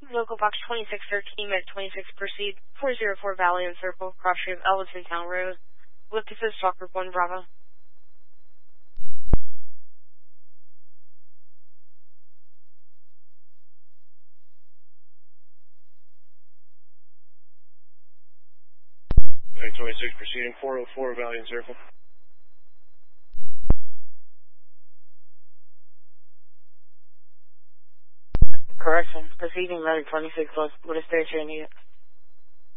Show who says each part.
Speaker 1: Local box 2613 at 26, proceed 404 Valiant Circle, cross street of Elliston Town Road. Lift assist, Stalker 1 Bravo.
Speaker 2: Okay, 26 proceeding 404 Valiant Circle.
Speaker 3: Correction, proceeding letter 26 with a spare chair needed.